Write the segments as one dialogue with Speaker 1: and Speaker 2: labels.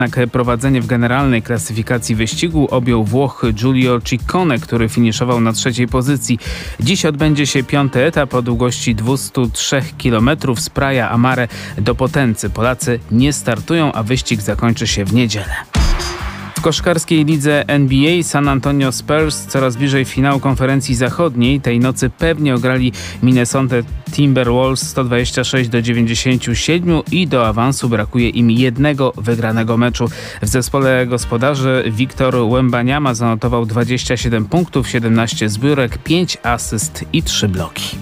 Speaker 1: Prowadzenie w generalnej klasyfikacji wyścigu objął Włoch Giulio Ciccone, który finiszował na 3. pozycji. Dziś odbędzie się 5. etap o długości 203 km z Praia a Mare do Potency. Polacy nie startują, a wyścig zakończy się w niedzielę. W koszkarskiej lidze NBA San Antonio Spurs coraz bliżej finału konferencji zachodniej. Tej nocy pewnie ograli Minnesota Timberwolves 126-97 i do awansu brakuje im jednego wygranego meczu. W zespole gospodarzy Victor Wembanyama zanotował 27 punktów, 17 zbiórek, 5 asyst i 3 bloki.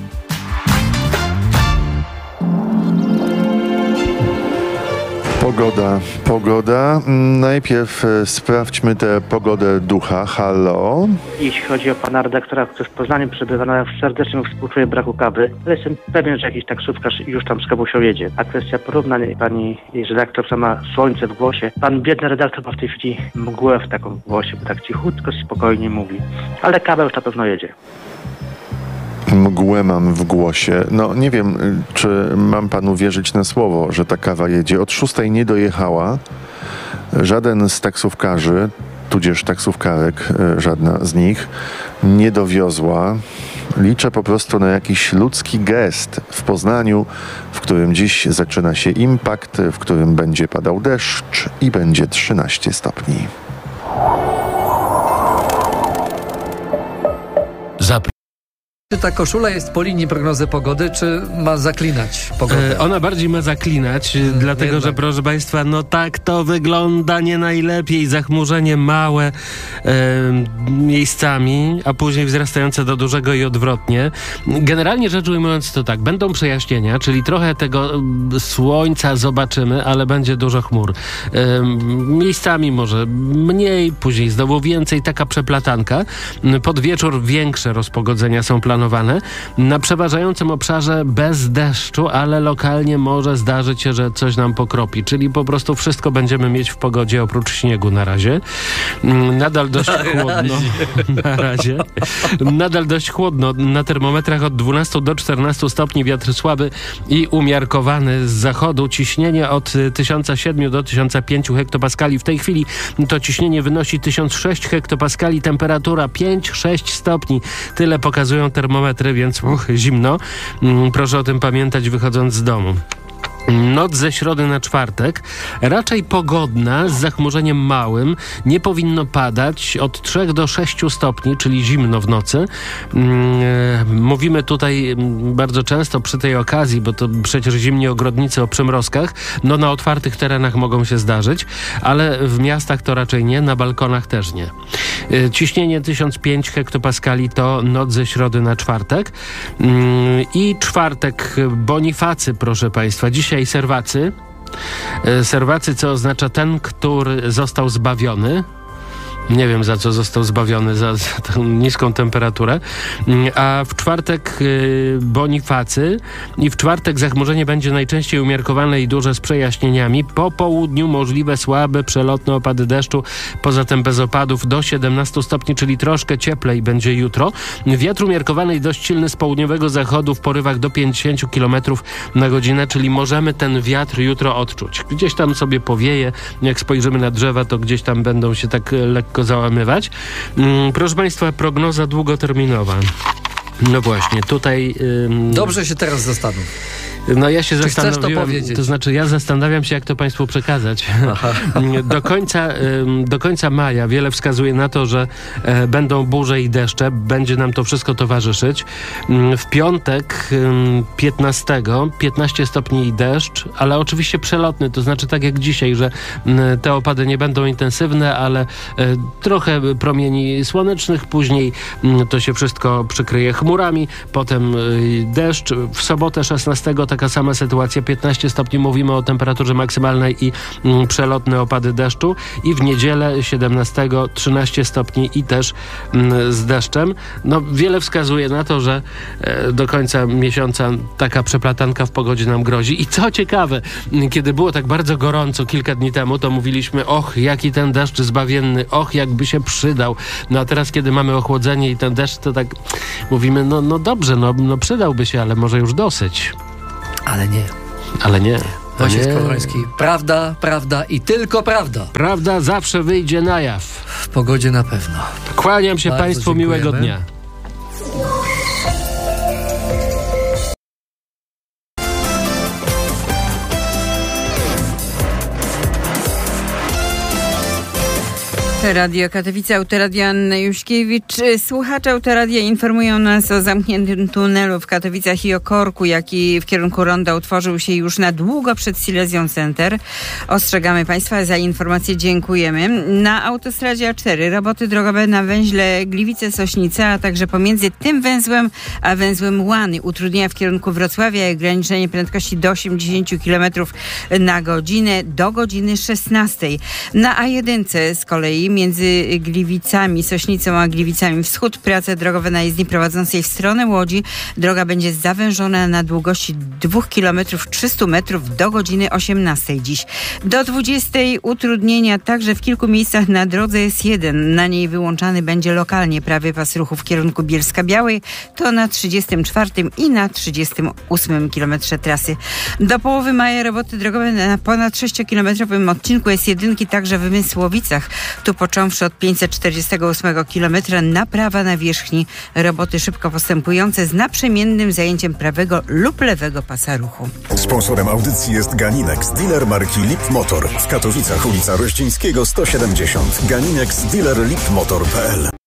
Speaker 2: Pogoda. Najpierw sprawdźmy tę pogodę ducha. Halo?
Speaker 3: Jeśli chodzi o pana redaktora, który w Poznaniu przebywa, serdecznie mu współczuję braku kawy, ale jestem pewien, że jakiś taksówkarz już tam z kawusią jedzie. A kwestia porównań, pani redaktor, co ma słońce w głosie. Pan biedny redaktor ma w tej chwili mgłę w taką głosie, bo tak cichutko, spokojnie mówi. Ale kawa już na pewno jedzie.
Speaker 2: Mgłę mam w głosie. No nie wiem, czy mam panu wierzyć na słowo, że ta kawa jedzie. Od 6 nie dojechała. Żaden z taksówkarzy, tudzież taksówkarek, żadna z nich, nie dowiozła. Liczę po prostu na jakiś ludzki gest w Poznaniu, w którym dziś zaczyna się Impact, w którym będzie padał deszcz i będzie 13 stopni.
Speaker 4: Czy ta koszula jest po linii prognozy pogody, czy ma zaklinać pogodę?
Speaker 5: Ona bardziej ma zaklinać, dlatego
Speaker 4: jednak.
Speaker 5: że, proszę Państwa, no tak to wygląda nie najlepiej. Zachmurzenie małe miejscami, a później wzrastające do dużego i odwrotnie. Generalnie rzecz ujmując to tak, będą przejaśnienia, czyli trochę tego słońca zobaczymy, ale będzie dużo chmur. Miejscami może mniej, później znowu więcej, taka przeplatanka. Pod wieczór większe rozpogodzenia są planowane. Na przeważającym obszarze bez deszczu, ale lokalnie może zdarzyć się, że coś nam pokropi. Czyli po prostu wszystko będziemy mieć w pogodzie oprócz śniegu na razie. Nadal dość chłodno. Na razie. Nadal dość chłodno. Na termometrach od 12 do 14 stopni, wiatr słaby i umiarkowany z zachodu. Ciśnienie od 1007 do 1005 hektopaskali. W tej chwili to ciśnienie wynosi 1006 hektopaskali. Temperatura 5-6 stopni. Tyle pokazują termometry, więc zimno. Proszę o tym pamiętać, wychodząc z domu. Noc ze środy na czwartek raczej pogodna, z zachmurzeniem małym. Nie powinno padać, od 3 do 6 stopni, czyli zimno w nocy. Mówimy tutaj bardzo często przy tej okazji, bo to przecież zimni ogrodnicy o przymrozkach. No na otwartych terenach mogą się zdarzyć, ale w miastach to raczej nie, na balkonach też nie. Ciśnienie 1005 hektopaskali to noc ze środy na czwartek. I czwartek Bonifacy, proszę Państwa. Dzisiaj Serwacy. Serwacy, co oznacza ten, który został zbawiony. Nie wiem, za co został zbawiony, za tę niską temperaturę. A w czwartek Bonifacy i w czwartek zachmurzenie będzie najczęściej umiarkowane i duże z przejaśnieniami. Po południu możliwe słabe, przelotne opady deszczu. Poza tym bez opadów do 17 stopni, czyli troszkę cieplej będzie jutro. Wiatr umiarkowany i dość silny z południowego zachodu w porywach do 50 km na godzinę, czyli możemy ten wiatr jutro odczuć. Gdzieś tam sobie powieje. Jak spojrzymy na drzewa, to gdzieś tam będą się tak lekko załamywać. Proszę Państwa, prognoza długoterminowa. No właśnie, tutaj...
Speaker 4: Dobrze się teraz zastanów.
Speaker 5: No ja się
Speaker 4: Czy chcesz to
Speaker 5: zastanowiłem,
Speaker 4: powiedzieć?
Speaker 5: to znaczy ja zastanawiam się, jak to Państwu przekazać. Do końca maja wiele wskazuje na to, że będą burze i deszcze, będzie nam to wszystko towarzyszyć. W piątek 15 stopni i deszcz, ale oczywiście przelotny, to znaczy tak jak dzisiaj, że te opady nie będą intensywne, ale trochę promieni słonecznych, później to się wszystko przykryje chmurami, potem deszcz. W sobotę 16 taka sama sytuacja, 15 stopni, mówimy o temperaturze maksymalnej i przelotne opady deszczu, i w niedzielę 17 13 stopni i też z deszczem. No wiele wskazuje na to, że do końca miesiąca taka przeplatanka w pogodzie nam grozi. I co ciekawe, kiedy było tak bardzo gorąco kilka dni temu, to mówiliśmy, och, jaki ten deszcz zbawienny, och, jakby się przydał. No a teraz, kiedy mamy ochłodzenie i ten deszcz, to tak mówimy, no dobrze, no przydałby się, ale może już dosyć.
Speaker 4: Ale nie.
Speaker 5: Ale nie.
Speaker 4: Wojciech Skowroński. Prawda, prawda i tylko prawda.
Speaker 5: Prawda zawsze wyjdzie na jaw.
Speaker 4: W pogodzie na pewno.
Speaker 5: Kłaniam się
Speaker 4: Bardzo
Speaker 5: Państwu,
Speaker 4: dziękujemy.
Speaker 5: miłego dnia.
Speaker 6: Radio Katowice, Autoradia Anna Juśkiewicz. Słuchacze Autoradia informują nas o zamkniętym tunelu w Katowicach i o korku, jaki w kierunku ronda utworzył się już na długo przed Silesian Center. Ostrzegamy Państwa, za informację dziękujemy. Na autostradzie A4 roboty drogowe na węźle Gliwice-Sośnice, a także pomiędzy tym węzłem a węzłem Łany. Utrudnienia w kierunku Wrocławia i ograniczenie prędkości do 80 km na godzinę do godziny 16. Na A1 z kolei między Gliwicami, Sośnicą a Gliwicami Wschód prace drogowe na jezdni prowadzącej w stronę Łodzi. Droga będzie zawężona na długości 2 km 300 metrów do godziny 18 dziś. Do 20 utrudnienia także w kilku miejscach na drodze S1. Na niej wyłączany będzie lokalnie prawy pas ruchu w kierunku Bielska-Białej. To na 34 i na 38 km trasy. Do połowy maja roboty drogowe na ponad 6-kilometrowym odcinku S1 także w Mysłowicach. Tu począwszy od 548 km naprawa nawierzchni. Roboty szybko postępujące z naprzemiennym zajęciem prawego lub lewego pasa ruchu.
Speaker 7: Sponsorem audycji jest Ganinex, dealer marki Lip Motor. W Katowicach ulica Rościńskiego 170. Ganinex, dealer lipmotor.pl.